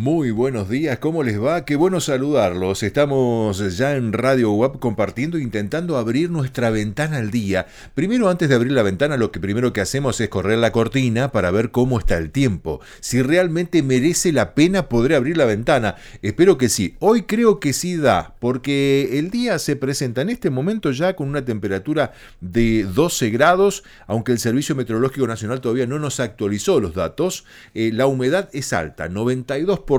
Muy buenos días, ¿cómo les va? Qué bueno saludarlos. Estamos ya en Radio WAP compartiendo, intentando abrir nuestra ventana al día. Primero, antes de abrir la ventana, lo que primero que hacemos es correr la cortina para ver cómo está el tiempo. Si realmente merece la pena poder abrir la ventana. Espero que sí. Hoy creo que sí da, porque el día se presenta en este momento ya con una temperatura de 12 grados, aunque el Servicio Meteorológico Nacional todavía no nos actualizó los datos. La humedad es alta, 92%.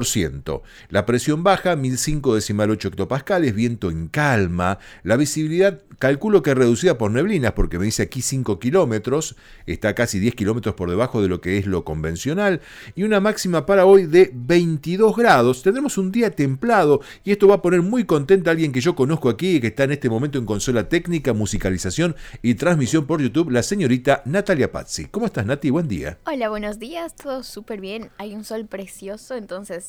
La presión baja, 1005,8 hectopascales, viento en calma. La visibilidad, calculo que reducida por neblinas, porque me dice aquí 5 kilómetros, está casi 10 kilómetros por debajo de lo que es lo convencional. Y una máxima para hoy de 22 grados. Tendremos un día templado y esto va a poner muy contenta a alguien que yo conozco aquí, que está en este momento en consola técnica, musicalización y transmisión por YouTube, la señorita Natalia Pazzi. ¿Cómo estás, Nati? Buen día. Hola, buenos días, todo súper bien. Hay un sol precioso, entonces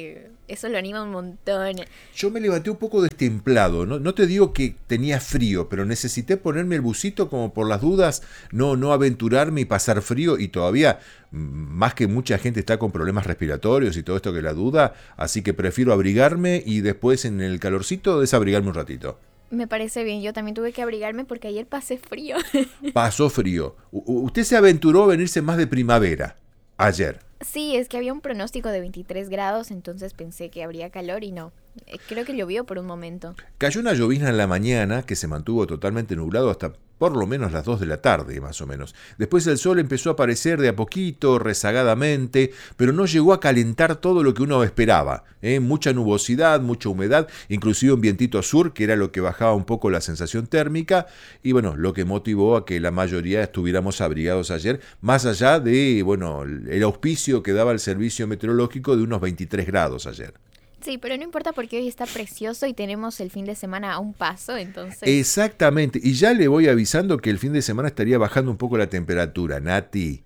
eso lo anima un montón. Yo me levanté un poco destemplado, no te digo que tenía frío, pero necesité ponerme el busito como por las dudas, no aventurarme y pasar frío, y todavía, más que mucha gente está con problemas respiratorios y todo esto que la duda, así que prefiero abrigarme y después en el calorcito desabrigarme un ratito. Me parece bien, yo también tuve que abrigarme porque ayer pasé frío. Pasó frío. Usted se aventuró a venirse más de primavera ayer. Sí, es que había un pronóstico de 23 grados, entonces pensé que habría calor y no. Creo que llovió por un momento. Cayó una llovizna en la mañana que se mantuvo totalmente nublado hasta por lo menos las 2 de la tarde, más o menos. Después el sol empezó a aparecer de a poquito, rezagadamente, pero no llegó a calentar todo lo que uno esperaba. Mucha nubosidad, mucha humedad, inclusive un vientito sur, que era lo que bajaba un poco la sensación térmica, y bueno, lo que motivó a que la mayoría estuviéramos abrigados ayer, más allá de, bueno, el auspicio que daba el servicio meteorológico de unos 23 grados ayer. Sí, pero no importa porque hoy está precioso y tenemos el fin de semana a un paso, entonces... Exactamente, y ya le voy avisando que el fin de semana estaría bajando un poco la temperatura, Nati.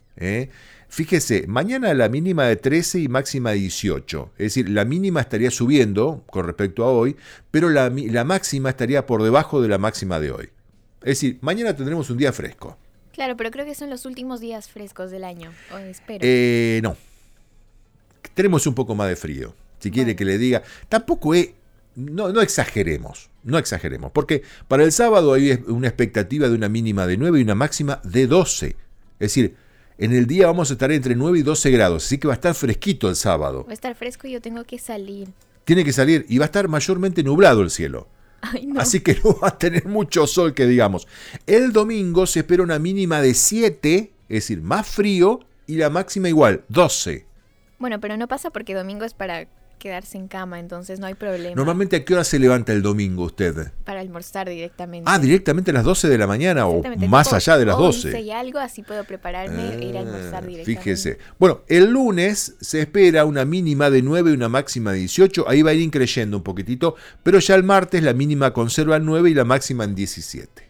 Fíjese, mañana la mínima de 13 y máxima de 18. Es decir, la mínima estaría subiendo con respecto a hoy, pero la máxima estaría por debajo de la máxima de hoy. Es decir, mañana tendremos un día fresco. Claro, pero creo que son los últimos días frescos del año, o espero. No, tenemos un poco más de frío. Si quiere que le diga, tampoco no exageremos, porque para el sábado hay una expectativa de una mínima de 9 y una máxima de 12. Es decir, en el día vamos a estar entre 9 y 12 grados, así que va a estar fresquito el sábado. Va a estar fresco y yo tengo que salir. Tiene que salir y va a estar mayormente nublado el cielo. Ay, no. Así que no va a tener mucho sol, que digamos. El domingo se espera una mínima de 7, es decir, más frío, y la máxima igual, 12. Bueno, pero no pasa porque domingo es para quedarse en cama, entonces no hay problema. Normalmente, ¿a qué hora se levanta el domingo usted? Para almorzar directamente. ¿Directamente a las 12 de la mañana o más allá de las 12? 11 y algo, así puedo prepararme e ir a almorzar directamente. Fíjese. Bueno, el lunes se espera una mínima de 9 y una máxima de 18. Ahí va a ir increyendo un poquitito, pero ya el martes la mínima conserva en 9 y la máxima en 17.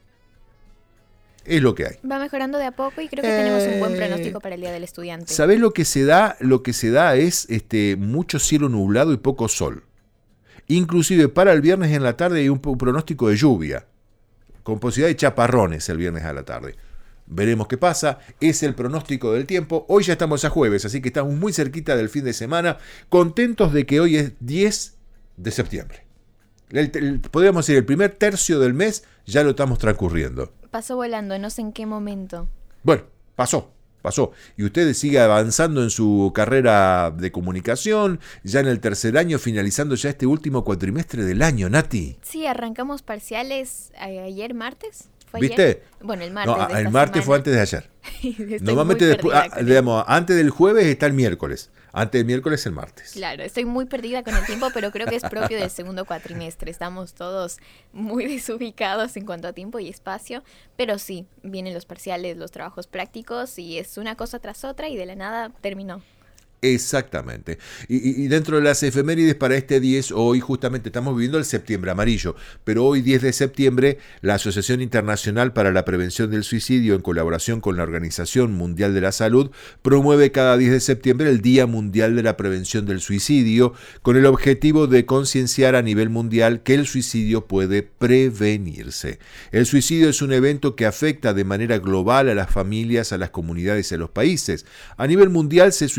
Es lo que hay. Va mejorando de a poco y creo que tenemos un buen pronóstico para el Día del Estudiante. ¿Sabés lo que se da? Lo que se da es mucho cielo nublado y poco sol. Inclusive para el viernes en la tarde hay un pronóstico de lluvia, con posibilidad de chaparrones el viernes a la tarde. Veremos qué pasa, es el pronóstico del tiempo. Hoy ya estamos a jueves, así que estamos muy cerquita del fin de semana, contentos de que hoy es 10 de septiembre. Podríamos decir, el primer tercio del mes ya lo estamos transcurriendo. Pasó volando, no sé en qué momento. Bueno, pasó. Y usted sigue avanzando en su carrera de comunicación, ya en el tercer año, finalizando ya este último cuatrimestre del año, Nati. Sí, arrancamos parciales ayer martes. ¿Viste? Ayer? Bueno, el martes. No, el martes fue antes de ayer. Normalmente después, digamos, antes del jueves está el miércoles. Antes del miércoles el martes. Claro, estoy muy perdida con el tiempo, pero creo que es propio del segundo cuatrimestre. Estamos todos muy desubicados en cuanto a tiempo y espacio, pero sí, vienen los parciales, los trabajos prácticos y es una cosa tras otra y de la nada terminó. Exactamente. Y dentro de las efemérides para este 10, hoy justamente estamos viviendo el septiembre amarillo, pero hoy 10 de septiembre la Asociación Internacional para la Prevención del Suicidio, en colaboración con la Organización Mundial de la Salud, promueve cada 10 de septiembre el Día Mundial de la Prevención del Suicidio, con el objetivo de concienciar a nivel mundial que el suicidio puede prevenirse. El suicidio es un evento que afecta de manera global a las familias, a las comunidades y a los países. A nivel mundial se suicidan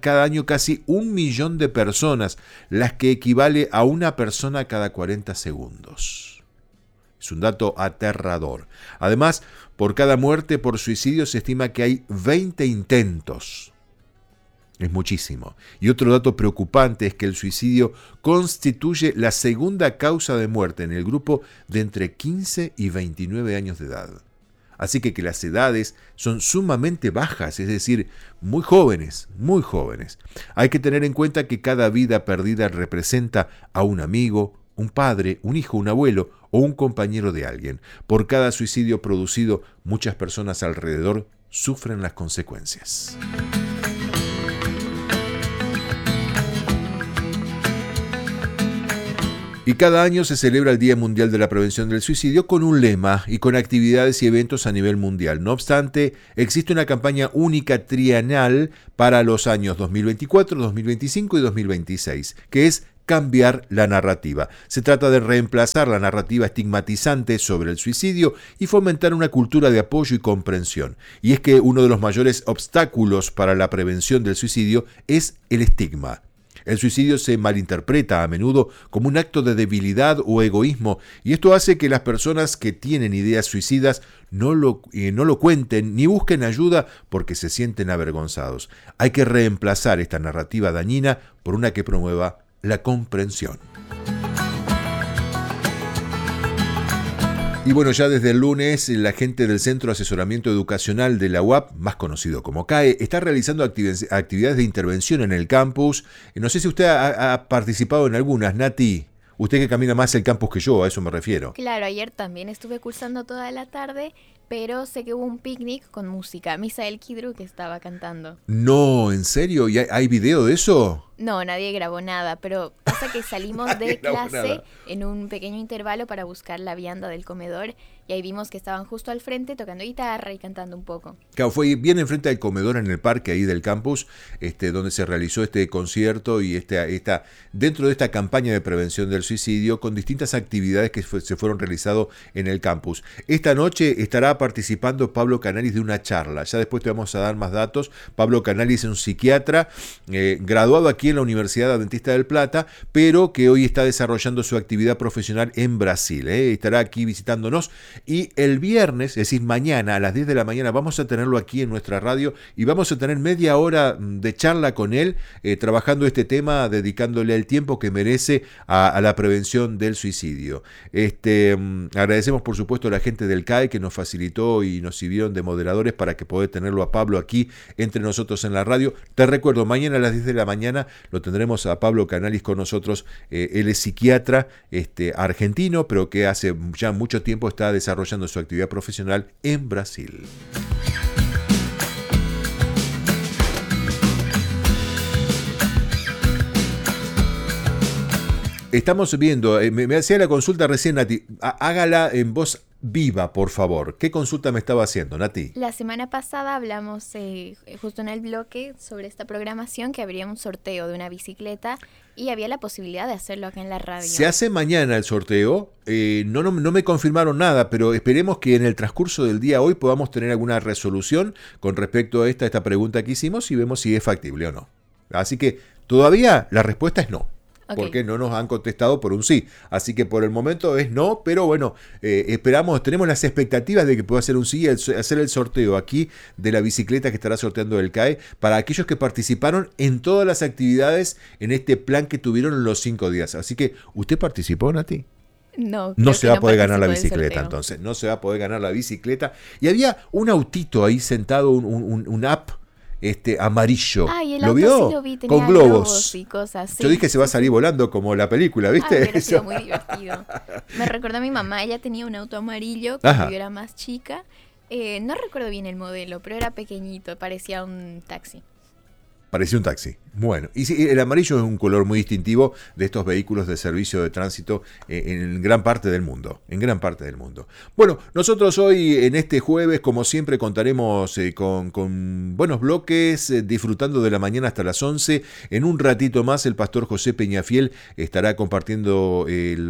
cada año casi 1 millón de personas, las que equivale a una persona cada 40 segundos. Es un dato aterrador. Además, por cada muerte por suicidio se estima que hay 20 intentos. Es muchísimo. Y otro dato preocupante es que el suicidio constituye la segunda causa de muerte en el grupo de entre 15 y 29 años de edad. Así que las edades son sumamente bajas, es decir, muy jóvenes, muy jóvenes. Hay que tener en cuenta que cada vida perdida representa a un amigo, un padre, un hijo, un abuelo o un compañero de alguien. Por cada suicidio producido, muchas personas alrededor sufren las consecuencias. Y cada año se celebra el Día Mundial de la Prevención del Suicidio con un lema y con actividades y eventos a nivel mundial. No obstante, existe una campaña única trienal para los años 2024, 2025 y 2026, que es cambiar la narrativa. Se trata de reemplazar la narrativa estigmatizante sobre el suicidio y fomentar una cultura de apoyo y comprensión. Y es que uno de los mayores obstáculos para la prevención del suicidio es el estigma. El suicidio se malinterpreta a menudo como un acto de debilidad o egoísmo, y esto hace que las personas que tienen ideas suicidas no lo cuenten ni busquen ayuda porque se sienten avergonzados. Hay que reemplazar esta narrativa dañina por una que promueva la comprensión. Y bueno, ya desde el lunes, la gente del Centro de Asesoramiento Educacional de la UAP, más conocido como CAE, está realizando actividades de intervención en el campus. No sé si usted ha participado en algunas, Nati. Usted que camina más el campus que yo, a eso me refiero. Claro, ayer también estuve cursando toda la tarde, pero sé que hubo un picnic con música. Misael Kidru que estaba cantando. No, ¿en serio? ¿Y hay video de eso? No, nadie grabó nada, pero pasa que salimos de clase en un pequeño intervalo para buscar la vianda del comedor y ahí vimos que estaban justo al frente tocando guitarra y cantando un poco. Claro, fue bien enfrente del comedor en el parque ahí del campus, donde se realizó este concierto y dentro de esta campaña de prevención del suicidio con distintas actividades que se fueron realizando en el campus. Esta noche estará participando Pablo Canalis de una charla. Ya después te vamos a dar más datos. Pablo Canalis es un psiquiatra graduado aquí en la Universidad Adventista del Plata, pero que hoy está desarrollando su actividad profesional en Brasil. Estará aquí visitándonos y el viernes, es decir, mañana a las 10 de la mañana vamos a tenerlo aquí en nuestra radio y vamos a tener media hora de charla con él, trabajando este tema, dedicándole el tiempo que merece a la prevención del suicidio. Agradecemos por supuesto a la gente del CAE que nos facilitó y nos sirvieron de moderadores para que poder tenerlo a Pablo aquí entre nosotros en la radio. Te recuerdo, mañana a las 10 de la mañana lo tendremos a Pablo Canalis con nosotros. Él es psiquiatra argentino, pero que hace ya mucho tiempo está desarrollando su actividad profesional en Brasil. Estamos viendo, me hacía la consulta recién, Nati. Hágala en voz viva, por favor. ¿Qué consulta me estaba haciendo, Nati? La semana pasada hablamos justo en el bloque sobre esta programación que habría un sorteo de una bicicleta y había la posibilidad de hacerlo acá en la radio. Se hace mañana el sorteo. No me confirmaron nada, pero esperemos que en el transcurso del día hoy podamos tener alguna resolución con respecto a esta pregunta que hicimos y vemos si es factible o no. Así que todavía la respuesta es no. Okay. Porque no nos han contestado por un sí. Así que por el momento es no, pero bueno, tenemos las expectativas de que pueda ser un sí, hacer el sorteo aquí de la bicicleta que estará sorteando el CAE para aquellos que participaron en todas las actividades en este plan que tuvieron en los 5 días. Así que, ¿usted participó, Nati? No se va a poder ganar la bicicleta, entonces. No se va a poder ganar la bicicleta. Y había un autito ahí sentado, un app amarillo. Ay, el ¿Lo auto vio? Sí lo vi, tenía con globos y cosas. Sí. Yo dije que se va a salir volando como la película, ¿viste? Hubiera sido muy divertido. Me recordó a mi mamá, ella tenía un auto amarillo cuando yo era más chica. No recuerdo bien el modelo, pero era pequeñito, parecía un taxi. Parecía un taxi. Bueno, y sí, el amarillo es un color muy distintivo de estos vehículos de servicio de tránsito en gran parte del mundo. En gran parte del mundo. Bueno, nosotros hoy en este jueves, como siempre, contaremos con buenos bloques, disfrutando de la mañana hasta las 11. En un ratito más, el pastor José Peñafiel estará compartiendo el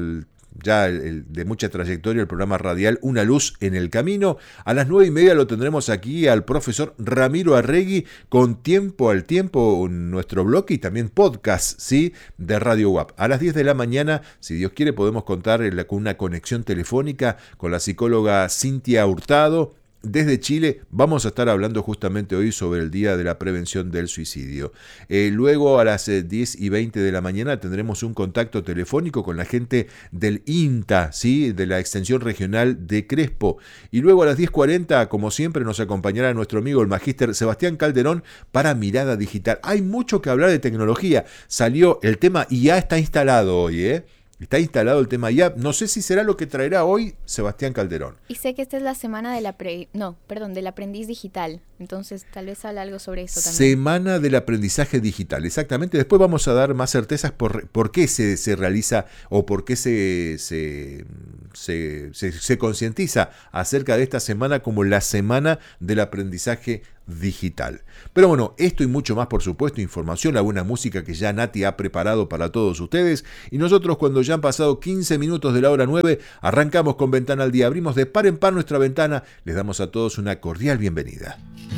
ya de mucha trayectoria, el programa radial Una Luz en el Camino. A las 9:30 lo tendremos aquí al profesor Ramiro Arregui con Tiempo al Tiempo, nuestro blog y también podcast, ¿sí?, de Radio UAP. A las 10 de la mañana, si Dios quiere, podemos contar con una conexión telefónica con la psicóloga Cintia Hurtado. Desde Chile vamos a estar hablando justamente hoy sobre el Día de la Prevención del Suicidio. Luego a las 10:20 de la mañana tendremos un contacto telefónico con la gente del INTA, ¿sí?, de la Extensión Regional de Crespo. Y luego a las 10:40, como siempre, nos acompañará nuestro amigo el magíster Sebastián Calderón para Mirada Digital. Hay mucho que hablar de tecnología. Salió el tema y ya está instalado hoy, Está instalado el tema ya. No sé si será lo que traerá hoy Sebastián Calderón. Y sé que esta es la semana del aprendiz digital. Entonces tal vez habla algo sobre eso también. Semana del aprendizaje digital, exactamente. Después vamos a dar más certezas por qué se realiza o por qué se concientiza acerca de esta semana como la semana del aprendizaje digital. Pero bueno, esto y mucho más, por supuesto, información, la buena música que ya Nati ha preparado para todos ustedes. Y nosotros, cuando ya han pasado 15 minutos de la hora 9, arrancamos con Ventana al Día. Abrimos de par en par nuestra ventana. Les damos a todos una cordial bienvenida.